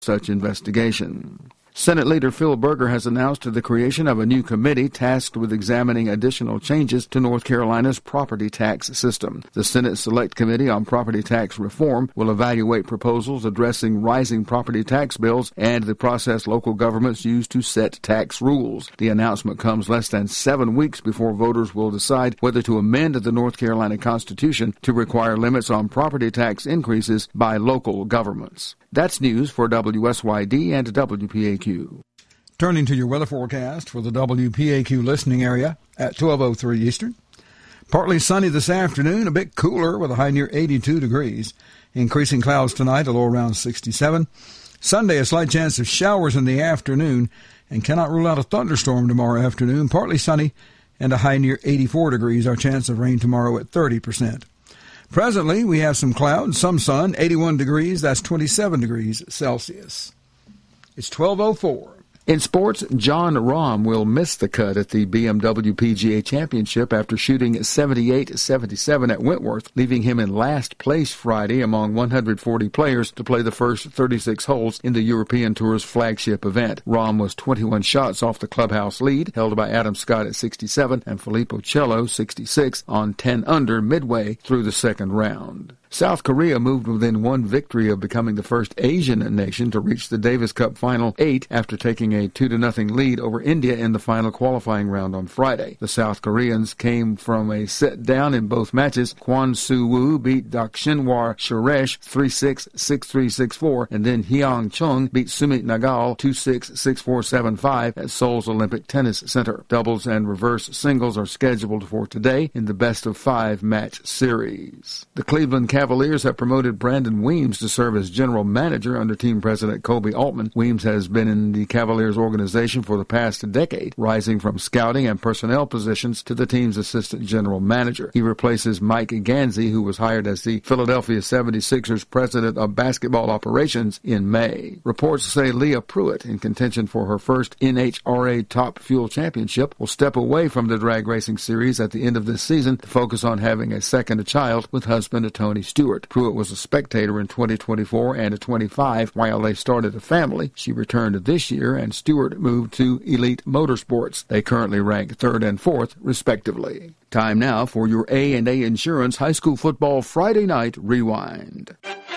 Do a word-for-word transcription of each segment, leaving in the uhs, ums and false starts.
such investigation. Senate Leader Phil Berger has announced the creation of a new committee tasked with examining additional changes to North Carolina's property tax system. The Senate Select Committee on Property Tax Reform will evaluate proposals addressing rising property tax bills and the process local governments use to set tax rules. The announcement comes less than seven weeks before voters will decide whether to amend the North Carolina Constitution to require limits on property tax increases by local governments. That's news for W S Y D and W P A Q. Turning to your weather forecast for the W P A Q listening area at twelve oh three Eastern. Partly sunny this afternoon, a bit cooler with a high near eighty-two degrees. Increasing clouds tonight, a low around sixty-seven. Sunday, a slight chance of showers in the afternoon, and cannot rule out a thunderstorm tomorrow afternoon. Partly sunny and a high near eighty-four degrees. Our chance of rain tomorrow at thirty percent. Presently, we have some clouds, some sun, eighty-one degrees. That's twenty-seven degrees Celsius. It's twelve oh four. In sports, John Rahm will miss the cut at the B M W P G A Championship after shooting seventy-eight seventy-seven at Wentworth, leaving him in last place Friday among one hundred forty players to play the first thirty-six holes in the European Tour's flagship event. Rahm was twenty-one shots off the clubhouse lead, held by Adam Scott at sixty-seven and Filippo Cello, sixty-six, on ten under midway through the second round. South Korea moved within one victory of becoming the first Asian nation to reach the Davis Cup Final Eight after taking a two to nothing lead over India in the final qualifying round on Friday. The South Koreans came from a set down in both matches. Kwon Soo-woo beat Dakshinwar Suresh three six, six three, six four, and then Hyang Chung beat Sumit Nagal two six, six four, seven five at Seoul's Olympic Tennis Center. Doubles and reverse singles are scheduled for today in the best of five match series. The Cleveland Cavaliers have promoted Brandon Weems to serve as general manager under team president Kobe Altman. Weems has been in the Cavaliers organization for the past decade, rising from scouting and personnel positions to the team's assistant general manager. He replaces Mike Gansey, who was hired as the Philadelphia seventy-sixers president of basketball operations in May. Reports say Leah Pruitt, in contention for her first N H R A Top Fuel Championship, will step away from the drag racing series at the end of this season to focus on having a second child with husband Tony Stewart. Pruitt was a spectator in twenty twenty-four and twenty-five while they started a family. She returned this year, and Stewart moved to Elite Motorsports. They currently rank third and fourth, respectively. Time now for your A and A Insurance High School Football Friday Night Rewind.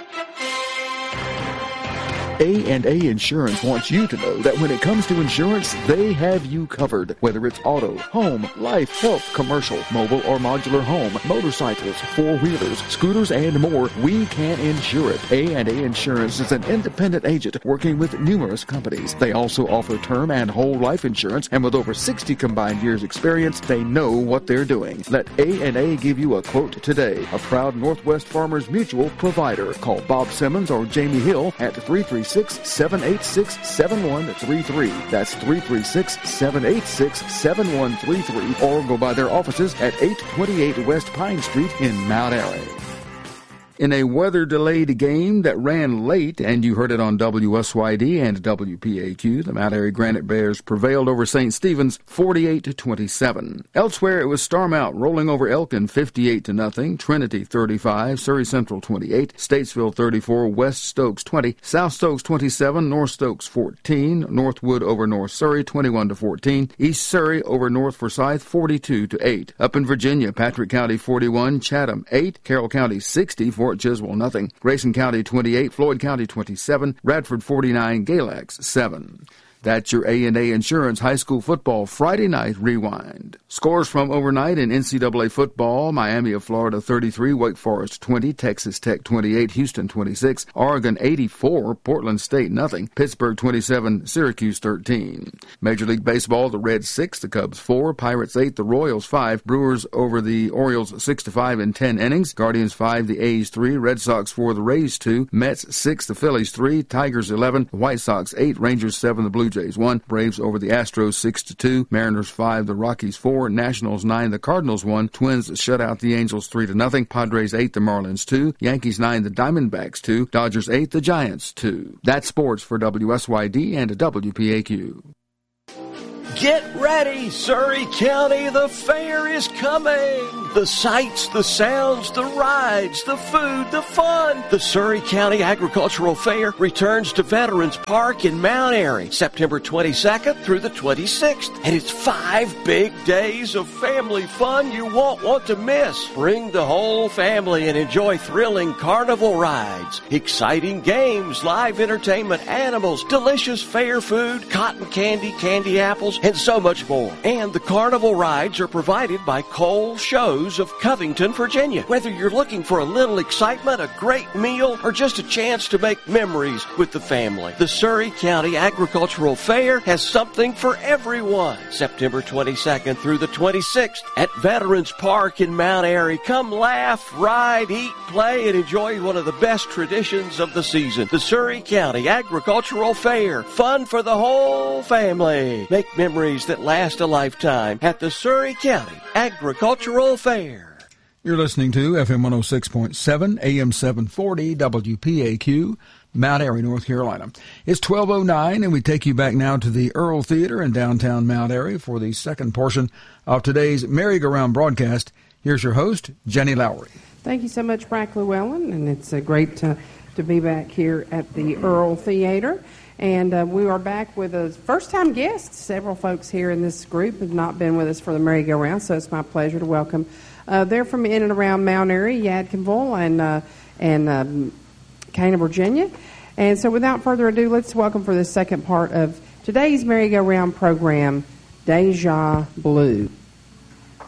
A and A Insurance wants you to know that when it comes to insurance, they have you covered. Whether it's auto, home, life, health, commercial, mobile or modular home, motorcycles, four-wheelers, scooters, and more, we can insure it. A and A Insurance is an independent agent working with numerous companies. They also offer term and whole life insurance, and with over sixty combined years experience, they know what they're doing. Let A and A give you a quote today. A proud Northwest Farmers Mutual provider. Call Bob Simmons or Jamie Hill at three three six, seven eight six, seven one three three. That's three three six, seven eight six, seven one three three, or go by their offices at eight twenty-eight West Pine Street in Mount Airy. In a weather-delayed game that ran late, and you heard it on W S Y D and W P A Q, the Mount Airy Granite Bears prevailed over Saint Stephen's forty-eight to twenty-seven. Elsewhere, it was Starmount rolling over Elkin fifty-eight to nothing, Trinity thirty-five, Surrey Central twenty-eight, Statesville thirty-four, West Stokes twenty, South Stokes twenty-seven, North Stokes fourteen, Northwood over North Surrey twenty-one to fourteen, East Surrey over North Forsyth forty-two to eight. Up in Virginia, Patrick County forty-one, Chatham eight, Carroll County sixty, Fort Chiswell nothing, Grayson County twenty-eight, Floyd County twenty-seven, Radford forty-nine, Galax seven. That's your A and A Insurance High School Football Friday Night Rewind. Scores from overnight in N C double A football: Miami of Florida thirty-three, Wake Forest twenty, Texas Tech twenty-eight, Houston twenty-six, Oregon eighty-four, Portland State nothing, Pittsburgh twenty-seven, Syracuse thirteen. Major League Baseball: the Reds six, the Cubs four, Pirates eight, the Royals five, Brewers over the Orioles six to five in ten innings, Guardians five, the A's three, Red Sox four, the Rays two, Mets six, the Phillies three, Tigers eleven, the White Sox eight, Rangers seven, the Blue Jays one, Braves over the Astros six to two, Mariners five, the Rockies four, Nationals nine, the Cardinals one, Twins shut out the Angels three to nothing, Padres eight, the Marlins two, Yankees nine, the Diamondbacks two, Dodgers eight, the Giants two. That's sports for W S Y D and W P A Q. Get ready, Surrey County, the fair is coming. The sights, the sounds, the rides, the food, the fun. The Surrey County Agricultural Fair returns to Veterans Park in Mount Airy, September twenty-second through the twenty-sixth. And it's five big days of family fun you won't want to miss. Bring the whole family and enjoy thrilling carnival rides, exciting games, live entertainment, animals, delicious fair food, cotton candy, candy apples, and so much more. And the carnival rides are provided by Cole Shows of Covington, Virginia. Whether you're looking for a little excitement, a great meal, or just a chance to make memories with the family, the Surrey County Agricultural Fair has something for everyone. September twenty-second through the twenty-sixth at Veterans Park in Mount Airy. Come laugh, ride, eat, play, and enjoy one of the best traditions of the season. The Surrey County Agricultural Fair. Fun for the whole family. Make memories that last a lifetime at the Surrey County Agricultural Fair. You're listening to F M one oh six point seven, A M seven forty, W P A Q, Mount Airy, North Carolina. It's twelve oh nine, and we take you back now to the Earl Theater in downtown Mount Airy for the second portion of today's merry-go-round broadcast. Here's your host, Jenny Lowry. Thank you so much, Frank Llewellyn, and it's uh, great to, to be back here at the Earl Theater. And uh, we are back with a first-time guest. Several folks here in this group have not been with us for the merry-go-round, so it's my pleasure to welcome. Uh, they're from in and around Mount Airy, Yadkinville, and uh, and um, Cana, Virginia. And so without further ado, let's welcome for the second part of today's merry-go-round program, Deja Blue.